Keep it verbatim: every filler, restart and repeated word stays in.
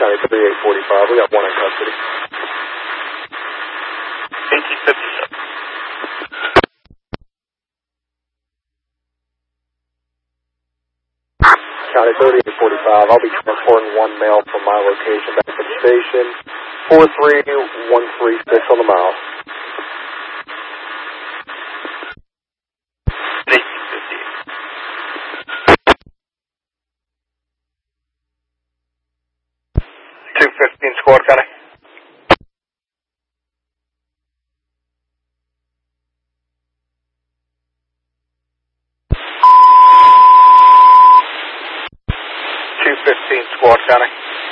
County thirty-eight forty-five. We got one in custody. eighteen fifty-seven. County thirty-eight forty-five. I'll be transporting one male from my location back to the station. four three one three six on the mile. eighteen fifty. two fifteen Squad County. two fifteen Squad County.